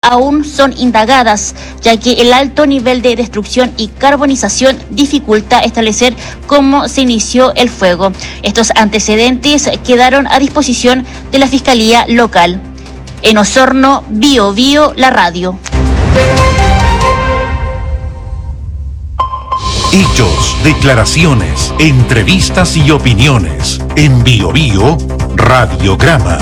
aún son indagadas, ya que el alto nivel de destrucción y carbonización dificulta establecer cómo se inició el fuego. Estos antecedentes quedaron a disposición de la Fiscalía Local. En Osorno, Bio Bio, la radio. Hechos, declaraciones, entrevistas y opiniones. En Bio Bio, Radiograma.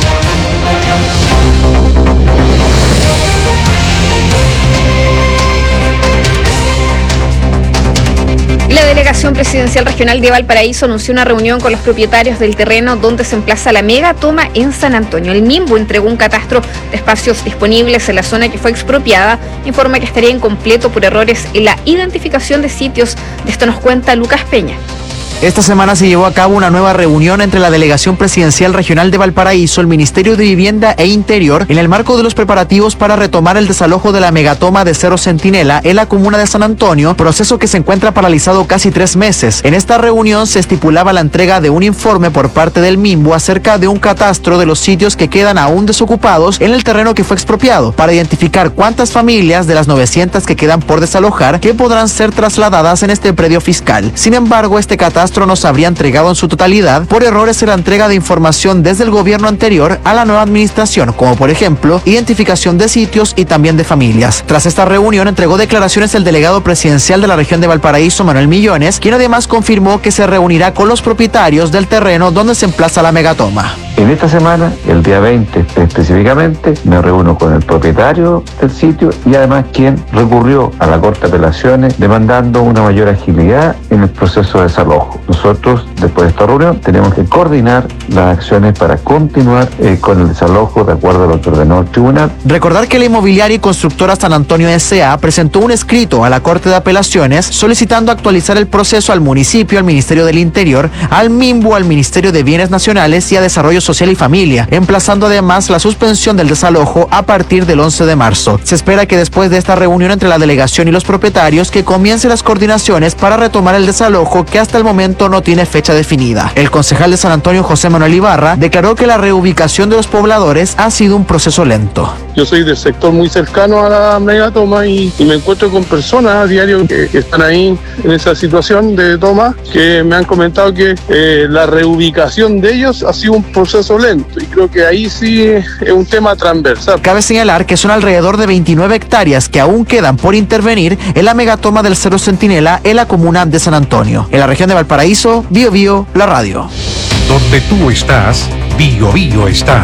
La Delegación Presidencial Regional de Valparaíso anunció una reunión con los propietarios del terreno donde se emplaza la megatoma en San Antonio. El MIMBU entregó un catastro de espacios disponibles en la zona que fue expropiada. Informa que estaría incompleto por errores en la identificación de sitios. De esto nos cuenta Lucas Peña. Esta semana se llevó a cabo una nueva reunión entre la Delegación Presidencial Regional de Valparaíso, el Ministerio de Vivienda e Interior, en el marco de los preparativos para retomar el desalojo de la megatoma de Cerro Centinela en la comuna de San Antonio, proceso que se encuentra paralizado casi 3 meses. En esta reunión se estipulaba la entrega de un informe por parte del MIMBU acerca de un catastro de los sitios que quedan aún desocupados en el terreno que fue expropiado, para identificar cuántas familias de las 900 que quedan por desalojar que podrán ser trasladadas en este predio fiscal. Sin embargo, este catastro no se habría entregado en su totalidad por errores en la entrega de información desde el gobierno anterior a la nueva administración, como por ejemplo, identificación de sitios y también de familias. Tras esta reunión entregó declaraciones el delegado presidencial de la región de Valparaíso, Manuel Millones, quien además confirmó que se reunirá con los propietarios del terreno donde se emplaza la megatoma. En esta semana, el día 20 específicamente, me reúno con el propietario del sitio y además quien recurrió a la Corte de Apelaciones demandando una mayor agilidad en el proceso de desalojo. Nosotros, después de esta reunión, tenemos que coordinar las acciones para continuar con el desalojo de acuerdo a lo que ordenó el tribunal. Recordar que la inmobiliaria y constructora San Antonio S.A. presentó un escrito a la Corte de Apelaciones solicitando actualizar el proceso al municipio, al Ministerio del Interior, al MIMBU, al Ministerio de Bienes Nacionales y a Desarrollo Social y Familia, emplazando además la suspensión del desalojo a partir del 11 de marzo. Se espera que después de esta reunión entre la delegación y los propietarios que comiencen las coordinaciones para retomar el desalojo, que hasta el momento no tiene fecha definida. El concejal de San Antonio, José Manuel Ibarra, declaró que la reubicación de los pobladores ha sido un proceso lento. Yo soy del sector muy cercano a la megatoma y me encuentro con personas a diario que están ahí en esa situación de toma, que me han comentado que la reubicación de ellos ha sido un proceso lento, y creo que ahí sí es un tema transversal. Cabe señalar que son alrededor de 29 hectáreas que aún quedan por intervenir en la megatoma del Cerro Centinela en la comuna de San Antonio. En la región de Valparaíso, Bio Bio, la radio. Donde tú estás, Bio Bio está.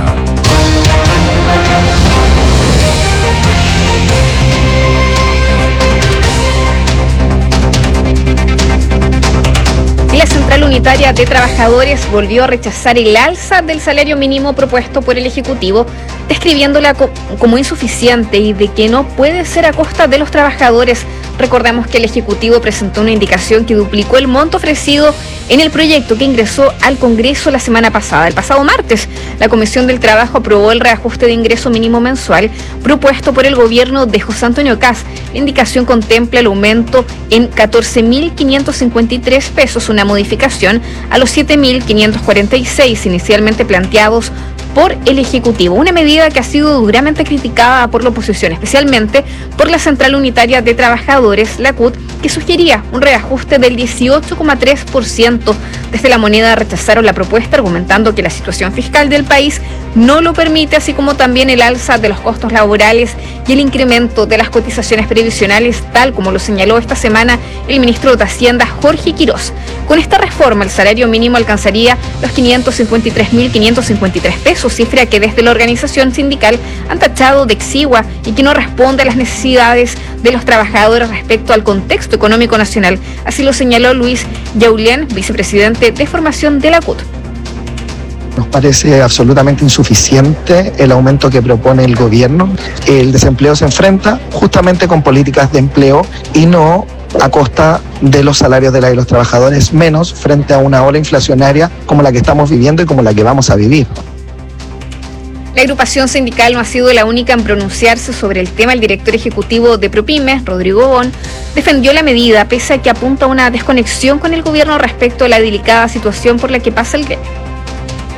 La Central Unitaria de Trabajadores volvió a rechazar el alza del salario mínimo propuesto por el Ejecutivo, describiéndola como insuficiente y de que no puede ser a costa de los trabajadores. Recordamos que el Ejecutivo presentó una indicación que duplicó el monto ofrecido en el proyecto que ingresó al Congreso la semana pasada. El pasado martes, la Comisión del Trabajo aprobó el reajuste de ingreso mínimo mensual propuesto por el gobierno de José Antonio Kast. La indicación contempla el aumento en 14.553 pesos, una modificación a los 7.546 inicialmente planteados por el Ejecutivo. Una medida que ha sido duramente criticada por la oposición, especialmente por la Central Unitaria de Trabajadores, la CUT, que sugería un reajuste del 18,3%. Desde La Moneda rechazaron la propuesta, argumentando que la situación fiscal del país no lo permite, así como también el alza de los costos laborales y el incremento de las cotizaciones previsionales, tal como lo señaló esta semana el ministro de Hacienda, Jorge Quirós. Con esta reforma, el salario mínimo alcanzaría los 553.553 pesos, cifra que desde la organización sindical han tachado de exigua y que no responde a las necesidades de los trabajadores respecto al contexto económico nacional. Así lo señaló Luis Yaulén, vicepresidente de formación de la CUT. Nos parece absolutamente insuficiente el aumento que propone el gobierno. El desempleo se enfrenta justamente con políticas de empleo y no a costa de los salarios de los trabajadores, menos frente a una ola inflacionaria como la que estamos viviendo y como la que vamos a vivir. La agrupación sindical no ha sido la única en pronunciarse sobre el tema. El director ejecutivo de Propymes, Rodrigo Bon, defendió la medida, pese a que apunta a una desconexión con el gobierno respecto a la delicada situación por la que pasa el gremio. Las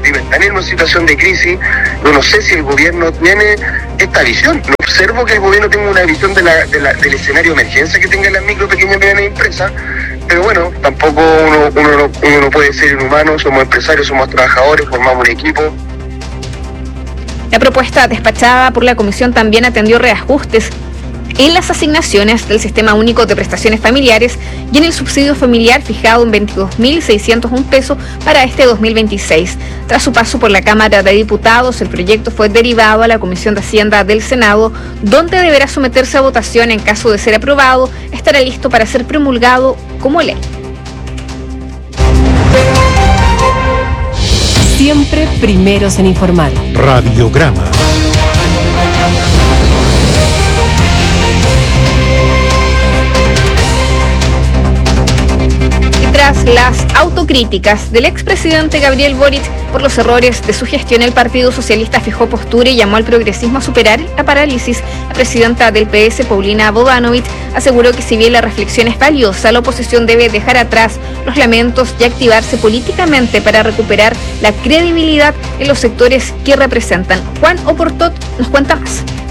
están en una situación de crisis. Yo no sé si el gobierno tiene esta visión. No observo que el gobierno tenga una visión del escenario de emergencia que tengan las micro, pequeñas y medianas empresas. Pero bueno, tampoco uno no puede ser inhumano. Somos empresarios, somos trabajadores, formamos un equipo. La propuesta despachada por la comisión también atendió reajustes en las asignaciones del Sistema Único de Prestaciones Familiares y en el subsidio familiar fijado en 22.601 pesos para este 2026. Tras su paso por la Cámara de Diputados, el proyecto fue derivado a la Comisión de Hacienda del Senado, donde deberá someterse a votación. En caso de ser aprobado, estará listo para ser promulgado como ley. Siempre primeros en informar. Radiograma. Tras las autocríticas del expresidente Gabriel Boric por los errores de su gestión, el Partido Socialista fijó postura y llamó al progresismo a superar la parálisis. La presidenta del PS, Paulina Bodanovich, aseguró que si bien la reflexión es valiosa, la oposición debe dejar atrás los lamentos y activarse políticamente para recuperar la credibilidad en los sectores que representan. Juan Oportot nos cuenta más.